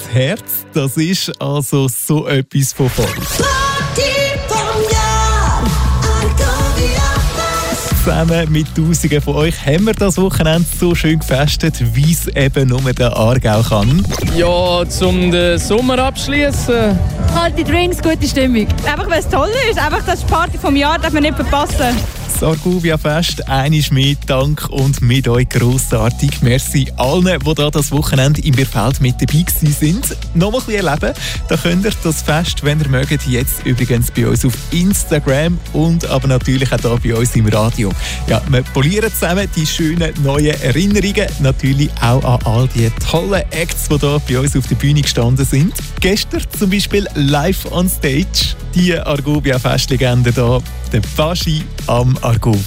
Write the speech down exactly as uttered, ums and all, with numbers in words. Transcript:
Herz. Das ist also so etwas von voll. Zusammen mit Tausenden von euch haben wir das Wochenende so schön gefestet, wie es eben nur der Aargau kann. Ja, zum den Sommer abschließen. Kalte Drinks, gute Stimmung. Einfach weil es toll ist, einfach das Party vom Jahr darf man nicht verpassen. Das Argovia-Fest, einmal mehr Dank und mit euch grossartig. Merci allen, die da das Wochenende im Bierfeld mit dabei sind. Noch mal ein bisschen erleben, da könnt ihr das Fest, wenn ihr mögt, jetzt übrigens bei uns auf Instagram und aber natürlich auch hier bei uns im Radio. Ja, wir polieren zusammen die schönen neuen Erinnerungen, natürlich auch an all die tollen Acts, die hier bei uns auf der Bühne gestanden sind. Gestern zum Beispiel live on stage, die Argovia-Festlegende hier, der Baschi am Argovia.